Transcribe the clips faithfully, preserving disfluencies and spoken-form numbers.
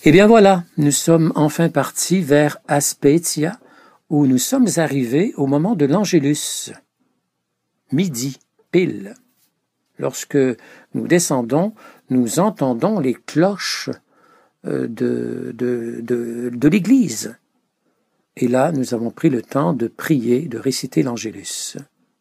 Eh bien voilà, nous sommes enfin partis vers Aspetia, où nous sommes arrivés au moment de l'Angélus. Midi, pile. Lorsque nous descendons, nous entendons les cloches de, de, de, de l'église. Et là, nous avons pris le temps de prier, de réciter l'Angélus.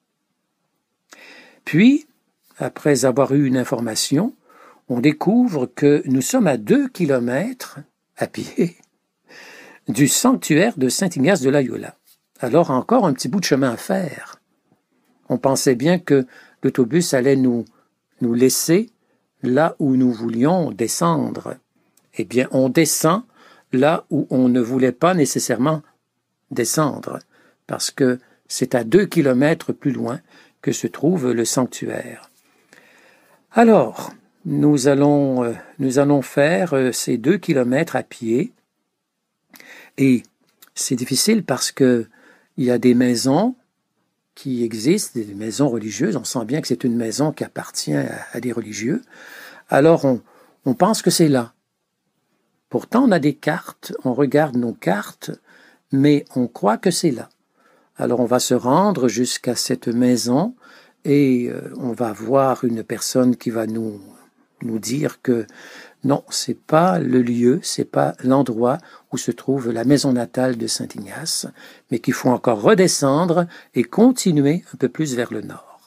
Puis, après avoir eu une information, on découvre que nous sommes à deux kilomètres à pied du sanctuaire de Saint-Ignace de Loyola. Alors, encore un petit bout de chemin à faire. On pensait bien que l'autobus allait nous, nous laisser là où nous voulions descendre. Eh bien, on descend là où on ne voulait pas nécessairement descendre, parce que c'est à deux kilomètres plus loin que se trouve le sanctuaire. Alors, nous allons, euh, nous allons faire euh, ces deux kilomètres à pied, et c'est difficile parce que il y a des maisons qui existent, des maisons religieuses. On sent bien que c'est une maison qui appartient à, à des religieux. Alors, on, on pense que c'est là. Pourtant, on a des cartes, on regarde nos cartes, mais on croit que c'est là. Alors, on va se rendre jusqu'à cette maison et euh, on va voir une personne qui va nous, nous dire que non, c'est pas le lieu, c'est pas l'endroit où se trouve la maison natale de Saint-Ignace, mais qu'il faut encore redescendre et continuer un peu plus vers le nord.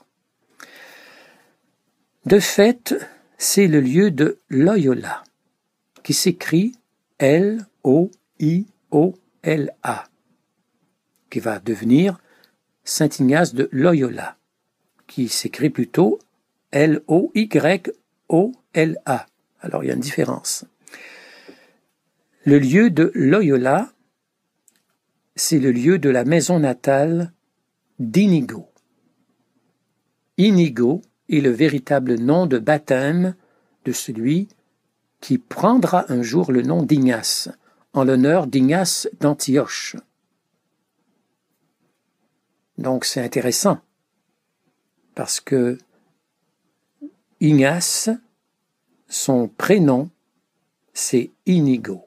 De fait, c'est le lieu de Loyola, qui s'écrit L O I O L A, qui va devenir Saint-Ignace de Loyola, qui s'écrit plutôt L O Y O L A. Alors, il y a une différence. Le lieu de Loyola, c'est le lieu de la maison natale d'Inigo. Inigo est le véritable nom de baptême de celui qui prendra un jour le nom d'Ignace, en l'honneur d'Ignace d'Antioche. Donc, c'est intéressant, parce que Ignace, son prénom, c'est Inigo.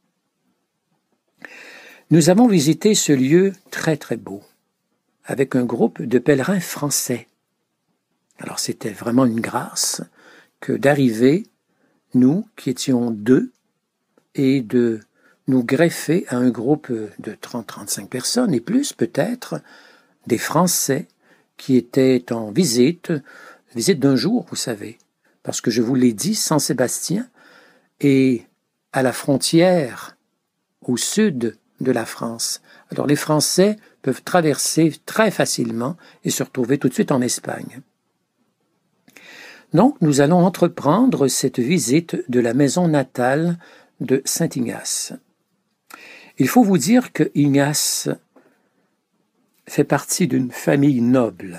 Nous avons visité ce lieu très très beau, avec un groupe de pèlerins français. Alors c'était vraiment une grâce que d'arriver, nous qui étions deux, et de nous greffer à un groupe de trente à trente-cinq personnes, et plus peut-être, des Français qui étaient en visite, visite d'un jour, vous savez. Parce que je vous l'ai dit, Saint-Sébastien est à la frontière, au sud de la France. Alors les Français peuvent traverser très facilement et se retrouver tout de suite en Espagne. Donc nous allons entreprendre cette visite de la maison natale de Saint-Ignace. Il faut vous dire que Ignace fait partie d'une famille noble.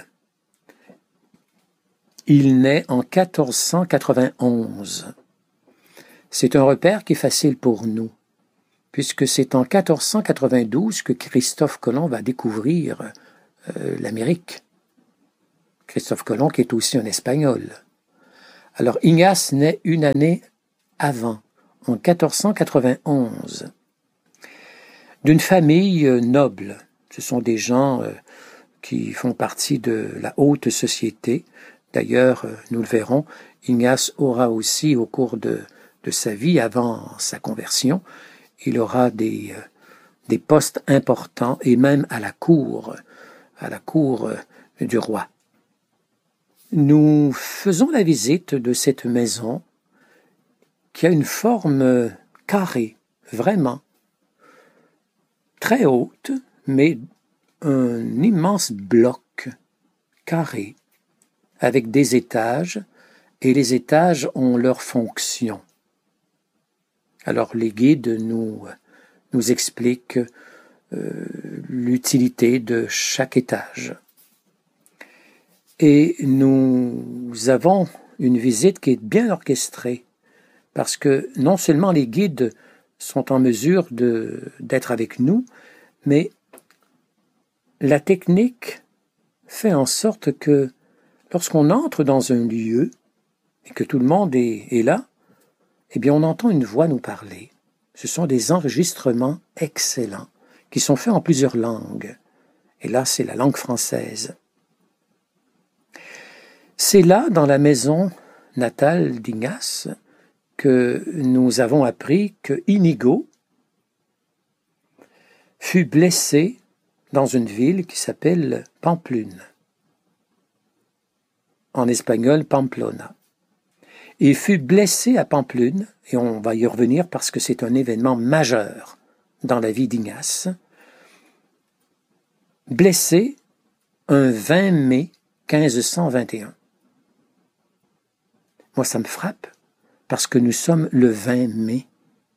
Il naît en quatorze cent quatre-vingt-onze. C'est un repère qui est facile pour nous, puisque c'est en quatorze cent quatre-vingt-douze que Christophe Colomb va découvrir euh, l'Amérique. Christophe Colomb qui est aussi un Espagnol. Alors Ignace naît une année avant, en quatorze cent quatre-vingt-onze, d'une famille euh, noble. Ce sont des gens euh, qui font partie de la haute société. D'ailleurs, nous le verrons, Ignace aura aussi, au cours de, de sa vie, avant sa conversion, il aura des, des postes importants, et même à la cour, à la cour du roi. Nous faisons la visite de cette maison qui a une forme carrée, vraiment, très haute, mais un immense bloc carré, avec des étages, et les étages ont leur fonction. Alors les guides nous, nous expliquent euh, l'utilité de chaque étage. Et nous avons une visite qui est bien orchestrée, parce que non seulement les guides sont en mesure de, d'être avec nous, mais la technique fait en sorte que lorsqu'on entre dans un lieu et que tout le monde est, est là, eh bien on entend une voix nous parler. Ce sont des enregistrements excellents qui sont faits en plusieurs langues. Et là, c'est la langue française. C'est là, dans la maison natale d'Ignace, que nous avons appris que Inigo fut blessé dans une ville qui s'appelle Pamplune. En espagnol, Pamplona. Il fut blessé à Pamplune, et on va y revenir parce que c'est un événement majeur dans la vie d'Ignace. Blessé un vingt mai quinze cent vingt et un. Moi, ça me frappe parce que nous sommes le vingt mai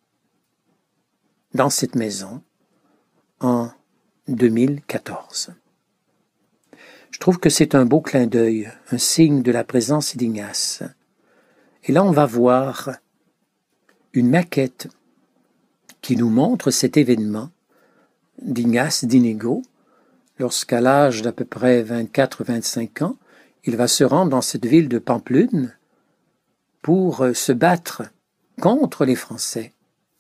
dans cette maison en deux mille quatorze. Je trouve que c'est un beau clin d'œil, un signe de la présence d'Ignace. Et là, on va voir une maquette qui nous montre cet événement d'Ignace d'Inigo, lorsqu'à l'âge d'à peu près vingt-quatre à vingt-cinq ans, il va se rendre dans cette ville de Pamplune pour se battre contre les Français.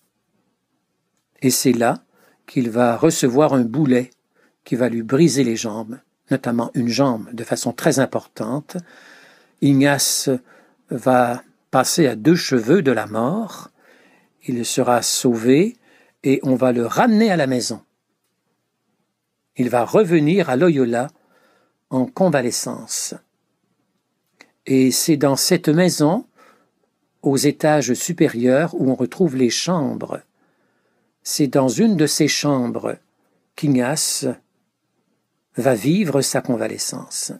Et c'est là qu'il va recevoir un boulet qui va lui briser les jambes, notamment une jambe de façon très importante. Ignace va passer à deux cheveux de la mort, il sera sauvé et on va le ramener à la maison. Il va revenir à Loyola en convalescence. Et c'est dans cette maison, aux étages supérieurs, où on retrouve les chambres. C'est dans une de ces chambres qu'Ignace va vivre sa convalescence.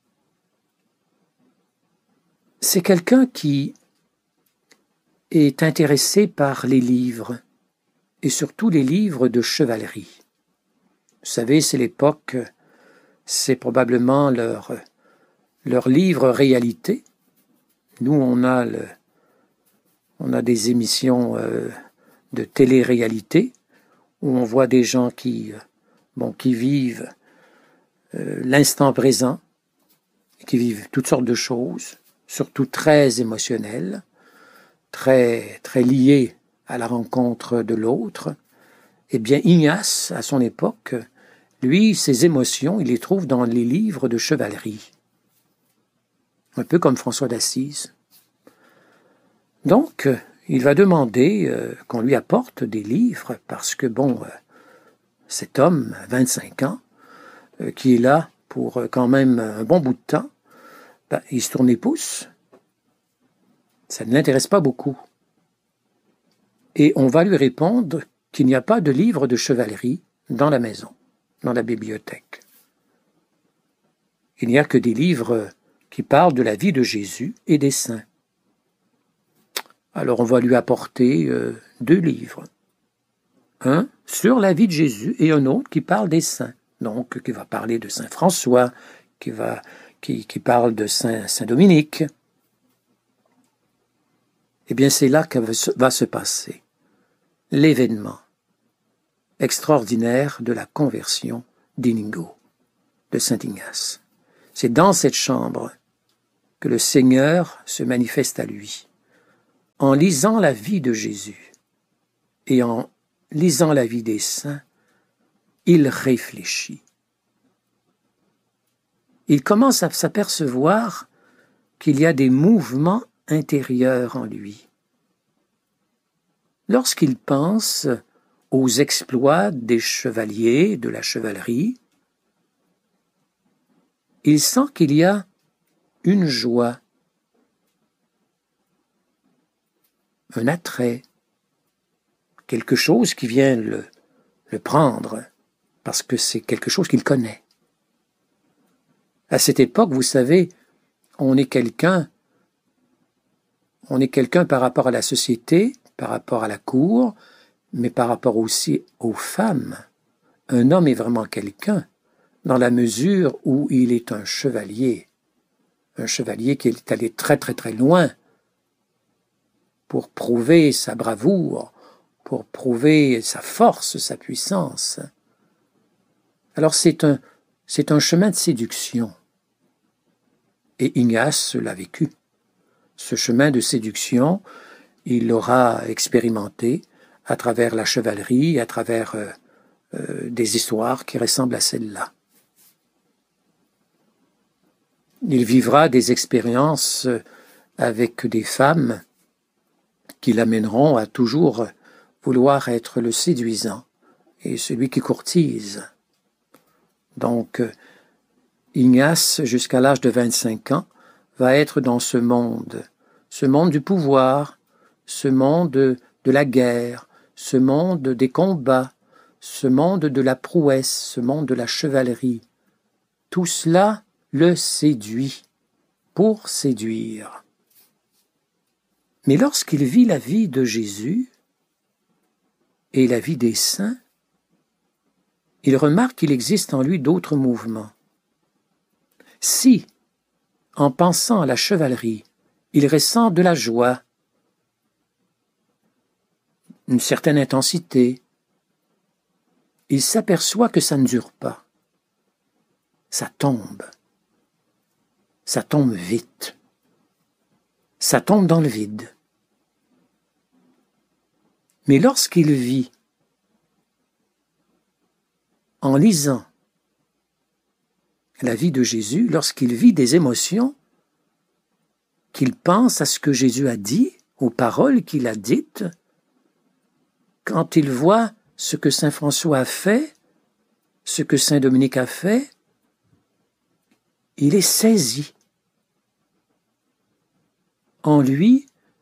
C'est quelqu'un qui est intéressé par les livres, et surtout les livres de chevalerie. Vous savez, c'est l'époque, c'est probablement leur, leur livre réalité. Nous, on a, le, on a des émissions euh, de télé-réalité où on voit des gens qui, bon, qui vivent euh, l'instant présent, qui vivent toutes sortes de choses, surtout très émotionnelles, très, très liées à la rencontre de l'autre. Eh bien, Ignace, à son époque, lui, ses émotions, il les trouve dans les livres de chevalerie. Un peu comme François d'Assise. Donc, il va demander euh, qu'on lui apporte des livres parce que, bon, euh, cet homme, vingt-cinq ans, euh, qui est là pour euh, quand même un bon bout de temps, ben, il se tourne les pouces. Ça ne l'intéresse pas beaucoup. Et on va lui répondre qu'il n'y a pas de livre de chevalerie dans la maison, dans la bibliothèque. Il n'y a que des livres qui parlent de la vie de Jésus et des saints. Alors on va lui apporter euh, deux livres. Un sur la vie de Jésus et un autre qui parle des saints. Donc qui va parler de Saint François, qui, va, qui, qui parle de Saint, Saint Dominique. Eh bien c'est là que va se passer l'événement extraordinaire de la conversion d'Inigo, de Saint Ignace. C'est dans cette chambre que le Seigneur se manifeste à lui. En lisant la vie de Jésus et en lisant la vie des saints, il réfléchit. Il commence à s'apercevoir qu'il y a des mouvements intérieurs en lui. Lorsqu'il pense aux exploits des chevaliers, de la chevalerie, il sent qu'il y a une joie, un attrait, quelque chose qui vient le, le prendre, parce que c'est quelque chose qu'il connaît. À cette époque, vous savez, on est quelqu'un, on est quelqu'un par rapport à la société, par rapport à la cour, mais par rapport aussi aux femmes. Un homme est vraiment quelqu'un dans la mesure où il est un chevalier, un chevalier qui est allé très très très loin pour prouver sa bravoure, pour prouver sa force, sa puissance. Alors c'est un, c'est un chemin de séduction. Et Ignace l'a vécu. Ce chemin de séduction, il l'aura expérimenté à travers la chevalerie, à travers euh, euh, des histoires qui ressemblent à celle-là. Il vivra des expériences avec des femmes qui l'amèneront à toujours vouloir être le séduisant et celui qui courtise. Donc, Ignace, jusqu'à l'âge de vingt-cinq ans, va être dans ce monde, ce monde du pouvoir, ce monde de la guerre, ce monde des combats, ce monde de la prouesse, ce monde de la chevalerie. Tout cela le séduit pour séduire. Mais lorsqu'il vit la vie de Jésus et la vie des saints, il remarque qu'il existe en lui d'autres mouvements. Si, en pensant à la chevalerie, il ressent de la joie, une certaine intensité, il s'aperçoit que ça ne dure pas. Ça tombe. Ça tombe vite. Ça tombe dans le vide. Mais lorsqu'il vit, en lisant la vie de Jésus, lorsqu'il vit des émotions, qu'il pense à ce que Jésus a dit, aux paroles qu'il a dites, quand il voit ce que saint François a fait, ce que saint Dominique a fait, il est saisi. En lui,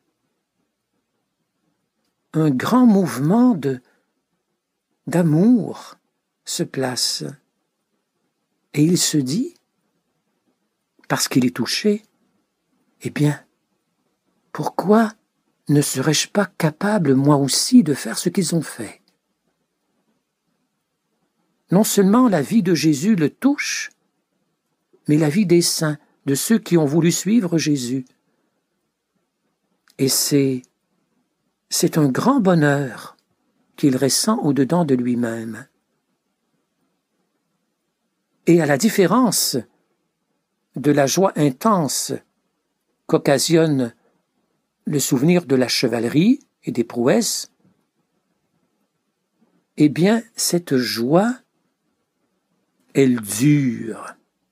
un grand mouvement de, d'amour se place. Et il se dit, parce qu'il est touché, eh bien, pourquoi ne serais-je pas capable, moi aussi, de faire ce qu'ils ont fait? Non seulement la vie de Jésus le touche, mais la vie des saints, de ceux qui ont voulu suivre Jésus. Et c'est, c'est un grand bonheur qu'il ressent au-dedans de lui-même. Et à la différence de la joie intense qu'occasionne le souvenir de la chevalerie et des prouesses, eh bien, cette joie, elle dure.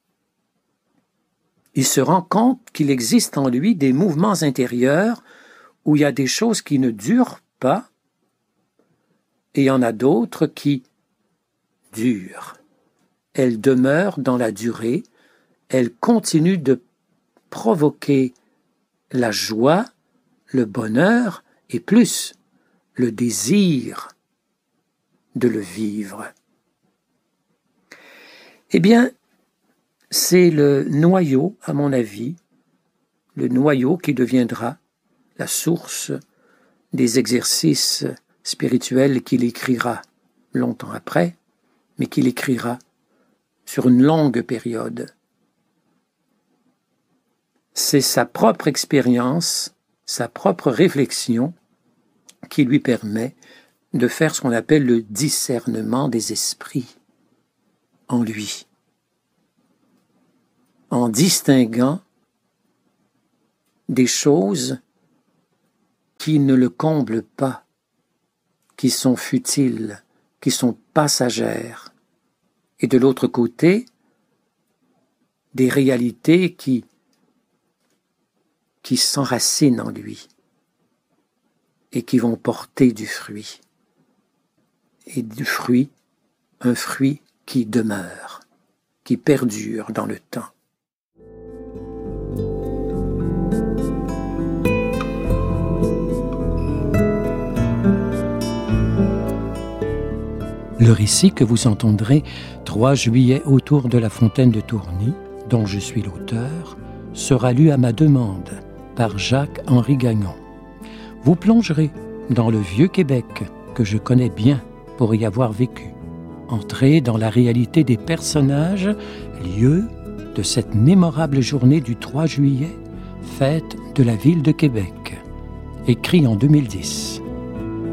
Il se rend compte qu'il existe en lui des mouvements intérieurs où il y a des choses qui ne durent pas et il y en a d'autres qui durent. Elles demeurent dans la durée, elles continuent de provoquer la joie, le bonheur et plus le désir de le vivre. Eh bien, c'est le noyau, à mon avis, le noyau qui deviendra la source des exercices spirituels qu'il écrira longtemps après, mais qu'il écrira sur une longue période. C'est sa propre expérience, sa propre réflexion qui lui permet de faire ce qu'on appelle le discernement des esprits en lui, en distinguant des choses qui ne le comblent pas, qui sont futiles, qui sont passagères, et de l'autre côté, des réalités qui, qui s'enracinent en lui et qui vont porter du fruit. Et du fruit, un fruit qui demeure, qui perdure dans le temps. Le récit que vous entendrez trois juillet autour de la fontaine de Tourny, dont je suis l'auteur, sera lu à ma demande par Jacques-Henri Gagnon. Vous plongerez dans le vieux Québec que je connais bien pour y avoir vécu. Entrez dans la réalité des personnages, lieux de cette mémorable journée du trois juillet, fête de la ville de Québec, écrit en deux mille dix.